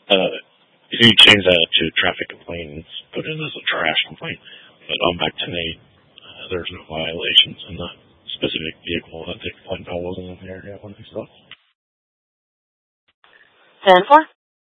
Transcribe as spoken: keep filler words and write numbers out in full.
Uh, if you change that to traffic complaint, put it as a trash complaint. But on back to Nate, uh, there's no violations in the specific vehicle that they complained about wasn't in the area when they saw it. ten four.